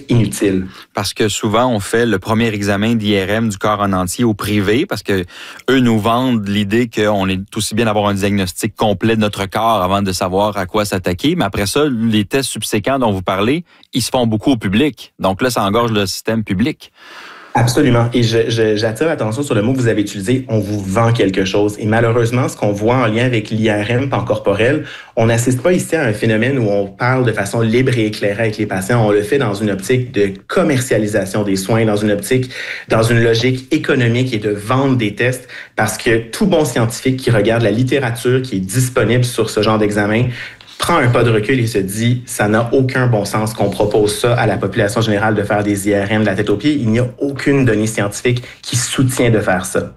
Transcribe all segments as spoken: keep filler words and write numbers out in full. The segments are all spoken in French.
inutile. Parce que souvent, on fait le premier examen d'I R M du corps en entier au privé, parce que eux nous vendent l'idée qu'on est aussi bien d'avoir un diagnostic complet de notre corps avant de savoir à quoi s'attaquer. Mais après ça, les tests subséquents dont vous parlez, ils se font beaucoup au public. Donc là, ça engorge le système public. Absolument. Et je, je, j'attire l'attention sur le mot que vous avez utilisé, on vous vend quelque chose. Et malheureusement, ce qu'on voit en lien avec l'I R M pancorporel, on n'assiste pas ici à un phénomène où on parle de façon libre et éclairée avec les patients. On le fait dans une optique de commercialisation des soins, dans une optique, dans une logique économique et de vente des tests, parce que tout bon scientifique qui regarde la littérature qui est disponible sur ce genre d'examen prend un pas de recul et se dit, ça n'a aucun bon sens qu'on propose ça à la population générale de faire des I R M de la tête aux pieds. Il n'y a aucune donnée scientifique qui soutient de faire ça.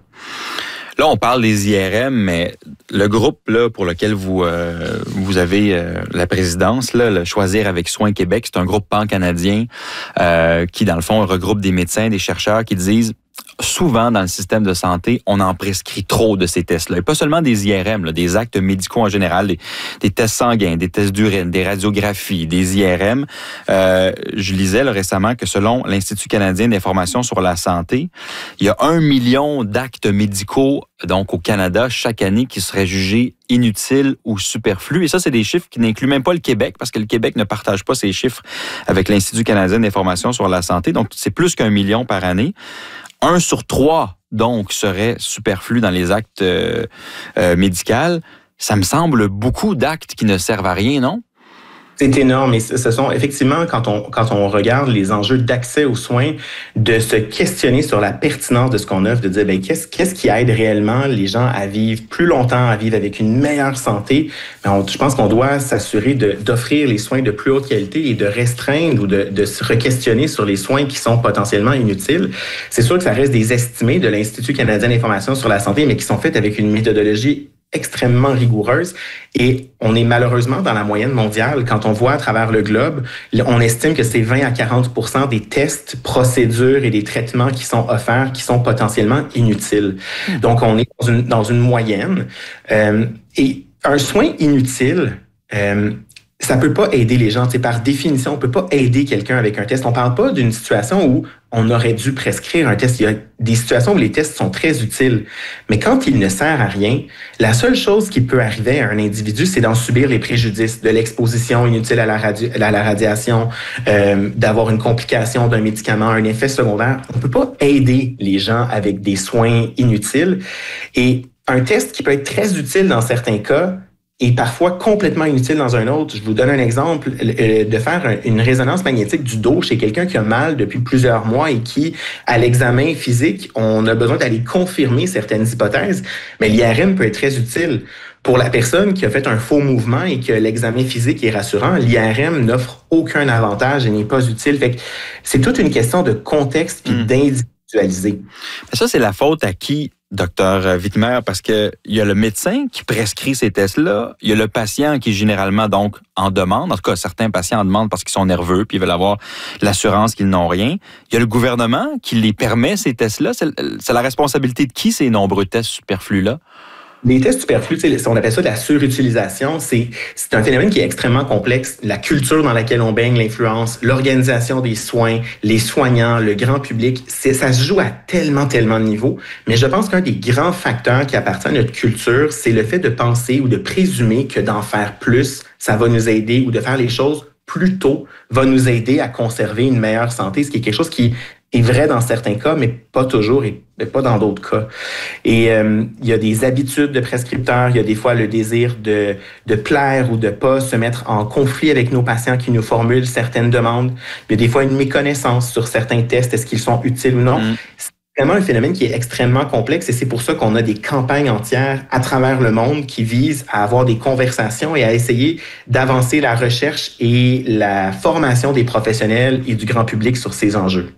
Là, on parle des I R M, mais le groupe là pour lequel vous euh, vous avez euh, la présidence, là, le Choisir avec Soin Québec, c'est un groupe pan-canadien euh, qui, dans le fond, regroupe des médecins, des chercheurs qui disent souvent, dans le système de santé, on en prescrit trop de ces tests-là. Et pas seulement des I R M, là, des actes médicaux en général, des, des tests sanguins, des tests d'urine, des radiographies, des I R M. Euh, je lisais là, récemment que selon l'Institut canadien d'information sur la santé, il y a un million d'actes médicaux donc au Canada chaque année qui seraient jugés inutiles ou superflus. Et ça, c'est des chiffres qui n'incluent même pas le Québec, parce que le Québec ne partage pas ces chiffres avec l'Institut canadien d'information sur la santé. Donc, c'est plus qu'un million par année. Un sur trois, donc, serait superflu dans les actes euh, euh, médicaux. Ça me semble beaucoup d'actes qui ne servent à rien, non? C'est énorme. Et ce sont effectivement, quand on, quand on regarde les enjeux d'accès aux soins, de se questionner sur la pertinence de ce qu'on offre, de dire, ben, qu'est-ce, qu'est-ce qui aide réellement les gens à vivre plus longtemps, à vivre avec une meilleure santé? Ben, on, je pense qu'on doit s'assurer de, d'offrir les soins de plus haute qualité et de restreindre ou de, de se re-questionner sur les soins qui sont potentiellement inutiles. C'est sûr que ça reste des estimés de l'Institut canadien d'information sur la santé, mais qui sont faits avec une méthodologie extrêmement rigoureuse, et on est malheureusement dans la moyenne mondiale. Quand on voit à travers le globe, on estime que c'est vingt à quarante pour cent des tests, procédures et des traitements qui sont offerts qui sont potentiellement inutiles. Donc, on est dans une, dans une moyenne. Euh, et un soin inutile, euh, ça peut pas aider les gens. C'est par définition, on peut pas aider quelqu'un avec un test. On parle pas d'une situation où on aurait dû prescrire un test. Il y a des situations où les tests sont très utiles. Mais quand il ne sert à rien, la seule chose qui peut arriver à un individu, c'est d'en subir les préjudices de l'exposition inutile à la, radi- à la radiation, euh, d'avoir une complication d'un médicament, un effet secondaire. On peut pas aider les gens avec des soins inutiles. Et un test qui peut être très utile dans certains cas, et parfois complètement inutile dans un autre. Je vous donne un exemple, euh, de faire une résonance magnétique du dos chez quelqu'un qui a mal depuis plusieurs mois et qui, à l'examen physique, on a besoin d'aller confirmer certaines hypothèses, mais l'I R M peut être très utile. Pour la personne qui a fait un faux mouvement et que l'examen physique est rassurant, l'I R M n'offre aucun avantage et n'est pas utile. Fait que c'est toute une question de contexte puis mmh. d'individualiser. Ça, c'est la faute à qui, docteur Wittmer, parce que il y a le médecin qui prescrit ces tests-là, il y a le patient qui généralement donc en demande, en tout cas certains patients en demandent parce qu'ils sont nerveux puis ils veulent avoir l'assurance qu'ils n'ont rien. Il y a le gouvernement qui les permet, ces tests-là. C'est, c'est la responsabilité de qui, ces nombreux tests superflus-là? Les tests superflus, on appelle ça de la surutilisation. C'est, c'est un phénomène qui est extrêmement complexe. La culture dans laquelle on baigne, l'influence, l'organisation des soins, les soignants, le grand public, c'est, ça se joue à tellement, tellement de niveaux. Mais je pense qu'un des grands facteurs qui appartient à notre culture, c'est le fait de penser ou de présumer que d'en faire plus, ça va nous aider, ou de faire les choses plus tôt va nous aider à conserver une meilleure santé, ce qui est quelque chose qui est vrai dans certains cas, mais pas toujours et pas dans d'autres cas. Et euh, il y a des habitudes de prescripteurs, il y a des fois le désir de, de plaire ou de pas se mettre en conflit avec nos patients qui nous formulent certaines demandes. Il y a des fois une méconnaissance sur certains tests, est-ce qu'ils sont utiles ou non. Mmh. C'est vraiment un phénomène qui est extrêmement complexe et c'est pour ça qu'on a des campagnes entières à travers le monde qui visent à avoir des conversations et à essayer d'avancer la recherche et la formation des professionnels et du grand public sur ces enjeux.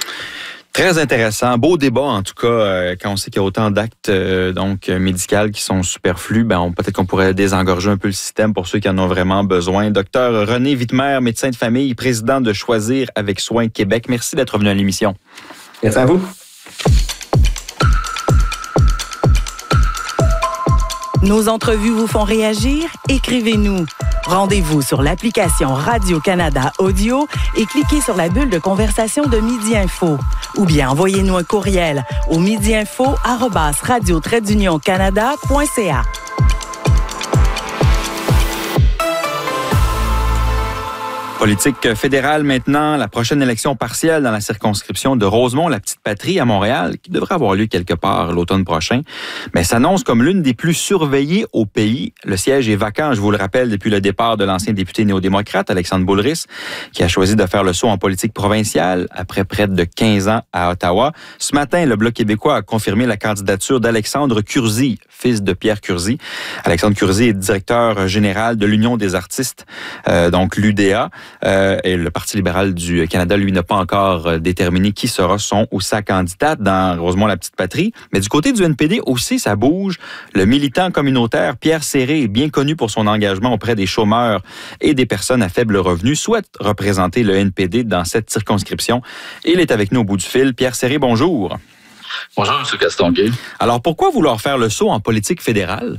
Très intéressant, beau débat en tout cas. Euh, quand on sait qu'il y a autant d'actes euh, donc médicaux qui sont superflus, ben on, peut-être qu'on pourrait désengorger un peu le système pour ceux qui en ont vraiment besoin. Docteur René Wittmer, médecin de famille, président de Choisir avec Soin Québec. Merci d'être venu à l'émission. Merci à vous. Nos entrevues vous font réagir? Écrivez-nous Rendez-vous sur l'application Radio-Canada Audio et cliquez sur la bulle de conversation de Midi Info. Ou bien envoyez-nous un courriel au midiinfo arobase radio trait d'union canada point c a. Politique fédérale maintenant, la prochaine élection partielle dans la circonscription de Rosemont, la petite patrie à Montréal, qui devrait avoir lieu quelque part l'automne prochain, mais s'annonce comme l'une des plus surveillées au pays. Le siège est vacant, je vous le rappelle, depuis le départ de l'ancien député néo-démocrate Alexandre Boulris, qui a choisi de faire le saut en politique provinciale après près de quinze ans à Ottawa. Ce matin, le Bloc québécois a confirmé la candidature d'Alexandre Curzi, fils de Pierre Curzi. Alexandre Curzi est directeur général de l'Union des artistes, euh, donc l'U D A. Euh, et le Parti libéral du Canada, lui, n'a pas encore euh, déterminé qui sera son ou sa candidate dans Rosemont, la petite patrie. Mais du côté du N P D aussi, ça bouge. Le militant communautaire Pierre Serré, bien connu pour son engagement auprès des chômeurs et des personnes à faible revenu, souhaite représenter le N P D dans cette circonscription. Et il est avec nous au bout du fil. Pierre Serré, bonjour. Bonjour, M. Castonguay. Alors, pourquoi vouloir faire le saut en politique fédérale?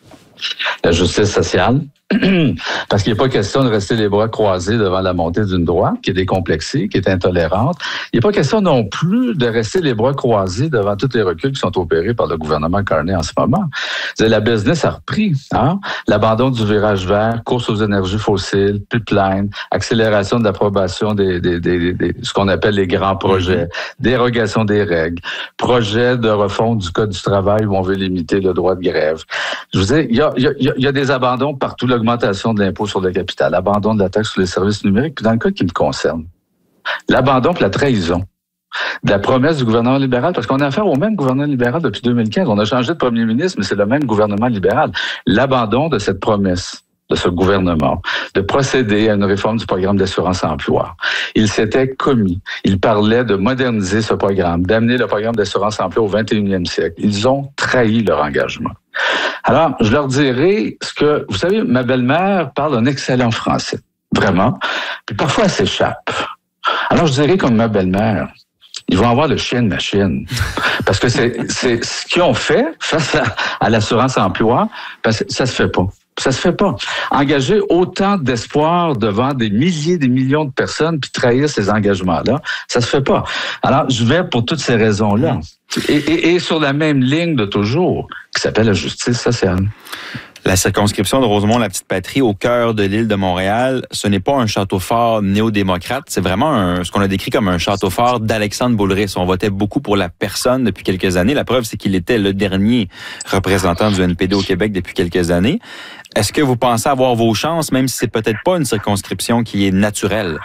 La justice sociale. Parce qu'il n'est pas question de rester les bras croisés devant la montée d'une droite qui est décomplexée, qui est intolérante. Il n'est pas question non plus de rester les bras croisés devant tous les reculs qui sont opérés par le gouvernement Carney en ce moment. La business a repris. Hein? L'abandon du virage vert, course aux énergies fossiles, pipeline, accélération de l'approbation des, des, des, des ce qu'on appelle les grands projets, dérogation des règles, projet de refonte du Code du travail où on veut limiter le droit de grève. Je vous dis, il y a, il y a, il y a des abandons partout. L'augmentation de l'impôt sur le capital, l'abandon de la taxe sur les services numériques, puis dans le cas qui me concerne, l'abandon et la trahison de la promesse du gouvernement libéral, parce qu'on a affaire au même gouvernement libéral depuis deux mille quinze. On a changé de premier ministre, mais c'est le même gouvernement libéral. L'abandon de cette promesse de ce gouvernement, de procéder à une réforme du programme d'assurance-emploi. Il s'était commis. Il parlait de moderniser ce programme, d'amener le programme d'assurance-emploi au vingt et unième siècle. Ils ont trahi leur engagement. Alors, je leur dirais ce que, vous savez, ma belle-mère parle un excellent français, vraiment, puis parfois elle s'échappe. Alors, je dirais comme ma belle-mère, ils vont avoir le chien de machine. Parce que c'est, c'est ce qu'ils ont fait face à, à l'assurance-emploi, parce que ça se fait pas. Ça se fait pas. Engager autant d'espoir devant des milliers, des millions de personnes puis trahir ces engagements-là, ça se fait pas. Alors, je vais pour toutes ces raisons-là. Et, et, et sur la même ligne de toujours, qui s'appelle la justice sociale. La circonscription de Rosemont, la petite patrie, au cœur de l'île de Montréal, ce n'est pas un château fort néo-démocrate, c'est vraiment un, ce qu'on a décrit comme un château fort d'Alexandre Boulris. On votait beaucoup pour la personne depuis quelques années. La preuve, c'est qu'il était le dernier représentant du N P D au Québec depuis quelques années. Est-ce que vous pensez avoir vos chances, même si c'est peut-être pas une circonscription qui est naturelle?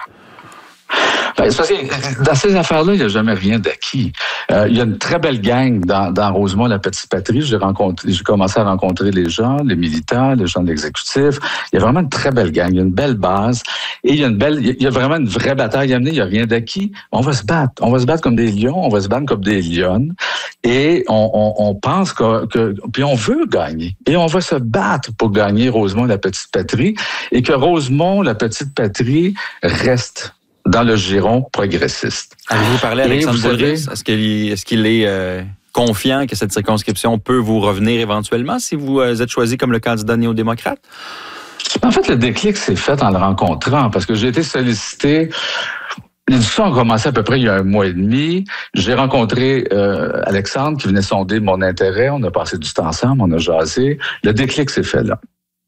Ben, c'est parce que dans ces affaires-là, il n'y a jamais rien d'acquis. Euh, il y a une très belle gang dans, dans Rosemont, la petite patrie. J'ai rencontré, j'ai commencé à rencontrer les gens, les militants, les gens de l'exécutif. Il y a vraiment une très belle gang. Il y a une belle base. Et il y a une belle, il y a vraiment une vraie bataille à mener. Il n'y a rien d'acquis. On va se battre. On va se battre comme des lions. On va se battre comme des lionnes. Et on, on, on pense que, que, puis on veut gagner. Et on va se battre pour gagner Rosemont, la petite patrie. Et que Rosemont, la petite patrie, reste dans le giron progressiste. Avez-vous parlé à Alexandre Boulris? Est-ce qu'il, est-ce qu'il est euh, confiant que cette circonscription peut vous revenir éventuellement si vous euh, êtes choisi comme le candidat néo-démocrate? En fait, le déclic s'est fait en le rencontrant parce que j'ai été sollicité. Les discussions ont commencé à peu près il y a un mois et demi. J'ai rencontré euh, Alexandre qui venait sonder mon intérêt. On a passé du temps ensemble, on a jasé. Le déclic s'est fait là.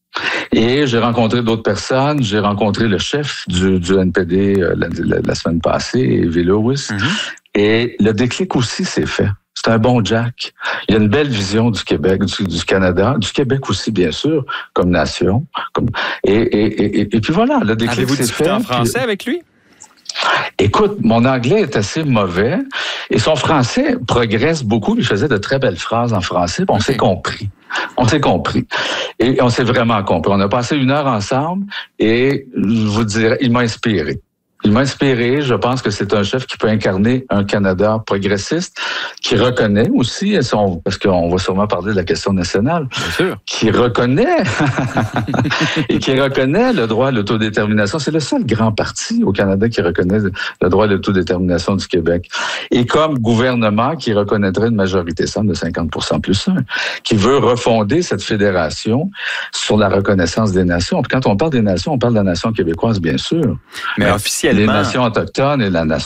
Et j'ai rencontré d'autres personnes. J'ai rencontré le chef du, du N P D euh, la, la, la semaine passée, Evie Lewis. Mm-hmm. Et le déclic aussi s'est fait. C'est un bon Jack. Il y a une belle vision du Québec, du, du Canada, du Québec aussi, bien sûr, comme nation. Comme, et, et, et, et, et puis voilà, le déclic Avez-vous s'est discuté fait. en français puis, avec lui? Écoute, mon anglais est assez mauvais et son français progresse beaucoup. Il faisait de très belles phrases en français. On okay. s'est compris. On s'est compris. Et on s'est vraiment compris. On a passé une heure ensemble et je vous dirais, il m'a inspiré. Il m'a inspiré. Je pense que c'est un chef qui peut incarner un Canada progressiste, qui reconnaît aussi, parce qu'on va sûrement parler de la question nationale, bien sûr, qui reconnaît et qui reconnaît le droit à l'autodétermination. C'est le seul grand parti au Canada qui reconnaît le droit à l'autodétermination du Québec. Et comme gouvernement qui reconnaîtrait une majorité simple de cinquante pour cent plus un, qui veut refonder cette fédération sur la reconnaissance des nations. Puis quand on parle des nations, on parle de la nation québécoise, bien sûr. Mais, Mais officiellement... Les nations autochtones et la nation